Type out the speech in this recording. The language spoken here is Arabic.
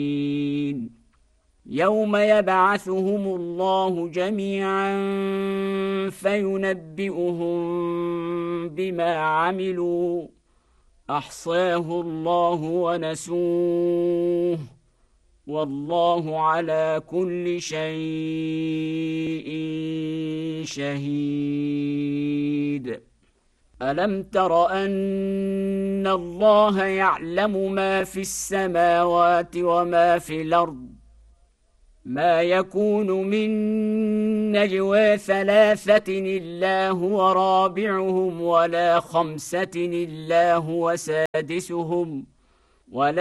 يوم يبعثهم الله جميعا فينبئهم بما عملوا أحصاه الله ونسوه والله على كل شيء شهيد. ألم تر أن الله يعلم ما في السماوات وما في الأرض ما يكون من نجوى ثلاثة إلا هو رابعهم ولا خمسة إلا هو سادسهم ولا